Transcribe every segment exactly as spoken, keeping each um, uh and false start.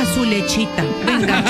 su lechita. Venga,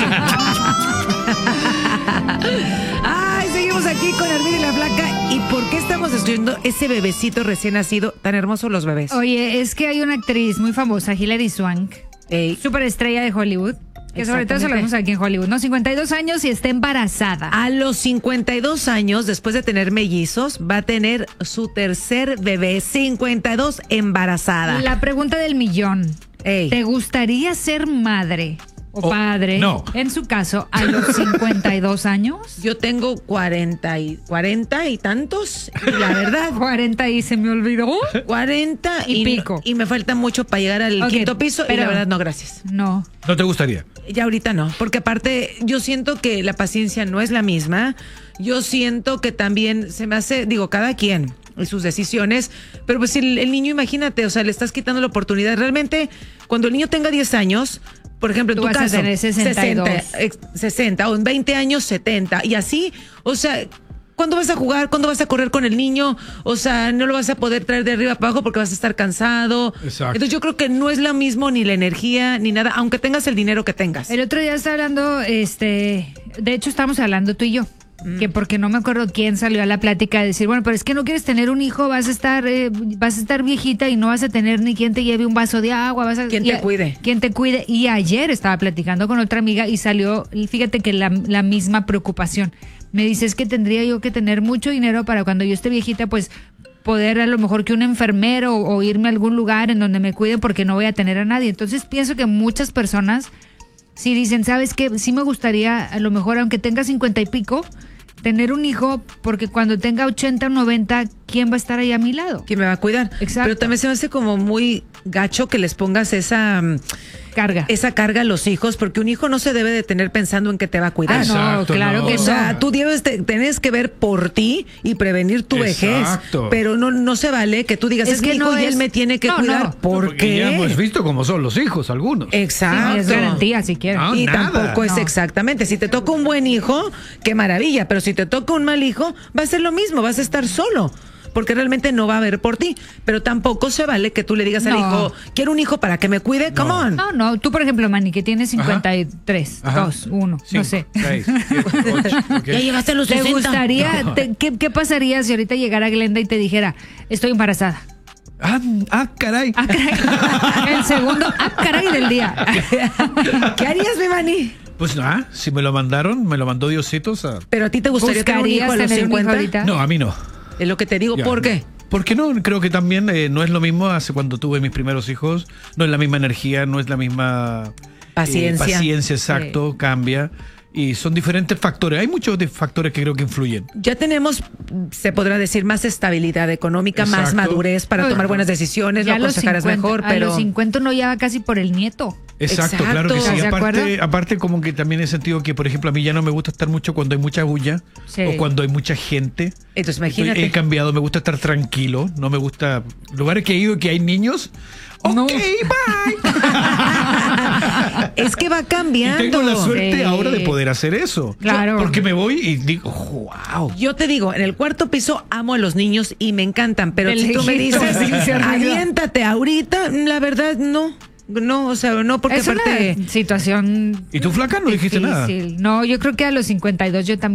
ay, seguimos aquí con Armin y la Flaca. ¿Y por qué estamos destruyendo ese bebecito recién nacido? Tan hermosos los bebés. Oye, es que hay una actriz muy famosa, Hilary Swank, Ey. superestrella de Hollywood, que sobre todo se lo vemos aquí en Hollywood, ¿no? cincuenta y dos años y está embarazada. A los cincuenta y dos años, después de tener mellizos, va a tener su tercer bebé. cincuenta y dos, embarazada. La pregunta del millón. Ey. ¿Te gustaría ser madre o Oh, padre, no. en su caso, a los cincuenta y dos años? Yo tengo cuarenta y, cuarenta y tantos, y la verdad, cuarenta y se me olvidó. cuarenta Y pico. Y me falta mucho para llegar al Ok, quinto piso, y pero- la verdad, no, gracias. No. ¿No te gustaría? Ya ahorita no, porque aparte yo siento que la paciencia no es la misma. Yo siento que también se me hace, digo, cada quien y sus decisiones, pero pues el, el niño, imagínate, o sea, le estás quitando la oportunidad. Realmente, cuando el niño tenga diez años, por ejemplo, en Tú tu vas a caso, tener sesenta y dos. sesenta, ex- sesenta, o en veinte años, setenta, y así, o sea, ¿cuándo vas a jugar? ¿Cuándo vas a correr con el niño? O sea, no lo vas a poder traer de arriba para abajo porque vas a estar cansado. Exacto. Entonces yo creo que no es lo mismo ni la energía ni nada, aunque tengas el dinero que tengas. El otro día estaba hablando, este, de hecho estábamos hablando tú y yo, que porque no me acuerdo quién salió a la plática de decir, bueno, pero es que no quieres tener un hijo, vas a estar, eh, vas a estar viejita y no vas a tener ni quien te lleve un vaso de agua, vas a Quien y te a- cuide. quien te cuide. Y ayer estaba platicando con otra amiga y salió, y fíjate que la, la misma preocupación. Me dice, es que tendría yo que tener mucho dinero para cuando yo esté viejita, pues poder a lo mejor que un enfermero o, o irme a algún lugar en donde me cuiden porque no voy a tener a nadie. Entonces pienso que muchas personas si dicen, ¿sabes qué? Sí me gustaría, a lo mejor, aunque tenga cincuenta y pico, tener un hijo, porque cuando tenga ochenta o noventa, ¿quién va a estar ahí a mi lado? ¿Quién me va a cuidar? Exacto. Pero también se me hace como muy gacho que les pongas esa, mm, Carga. esa carga a los hijos, porque un hijo no se debe de tener pensando en que te va a cuidar. Ah, no, Exacto, claro no. que O sea, no. tú debes te- tenés que ver por ti y prevenir tu vejez. Exacto. Pero no, no se vale que tú digas, Es es, que mi hijo no y es- él me tiene que no, cuidar. no. ¿Por Porque ya hemos qué? visto cómo son los hijos, algunos. Exacto. Sí, es garantía, si quieres. Ah, Y nada. tampoco es No. exactamente. Si te toca un buen hijo, qué maravilla. Pero si te toca un mal hijo, va a ser lo mismo, vas a estar solo. Porque realmente no va a haber por ti. Pero tampoco se vale que tú le digas al No. hijo, quiero un hijo para que me cuide. Come on. No, no, tú por ejemplo, Manny, que tienes cincuenta y tres, Ajá. dos, uno, no Cinco, sé. seis, siete, ocho, ok. Ya llegaste a los ¿Te sesenta. gustaría, No. te- qué, qué pasaría si ahorita llegara Glenda y te dijera, estoy embarazada? Ah, ah, caray. Ah, caray. El segundo, ah, caray del día. ¿Qué harías, mi Mani? Pues ah, si me lo mandaron, me lo mandó Diosito. O sea, Pero a ti te gustaría tener un hijo a los ¿Buscarías tener un hijo cincuenta. ahorita? no, a mí no. Es lo que te digo. Ya, ¿Por no. qué? Porque no, creo que también eh, no es lo mismo hace cuando tuve mis primeros hijos, no es la misma energía, no es la misma eh, Paciencia. paciencia, exacto, cambia. Y son diferentes factores. Hay muchos de- factores que creo que influyen. Ya tenemos, se podrá decir, más estabilidad económica, más Exacto. madurez para No, tomar buenas decisiones, Ya lo a los aconsejarás cincuenta, mejor, a pero los cincuenta uno ya va casi por el nieto. Exacto, Exacto. claro que sí. ¿Estás de Aparte, acuerdo? aparte, como que también he sentido que, por ejemplo, a mí ya no me gusta estar mucho cuando hay mucha bulla Sí. o cuando hay mucha gente. entonces Estoy- imagínate. He cambiado, me gusta estar tranquilo, no me gusta lugares que he ido que hay niños. Ok, No. bye. Es que va Y cambiando. tengo la suerte Sí. ahora de poder hacer eso. Claro. Porque me voy y digo, wow. Yo te digo, en el cuarto piso amo a los niños y me encantan, pero De si tú me lejitos, dices, sí, se olvida. aviéntate ahorita, la verdad no. No, o sea, no, porque Es aparte. una situación ¿Y tú, flaca, no dijiste nada? difícil. No, yo creo que a los cincuenta y dos yo también.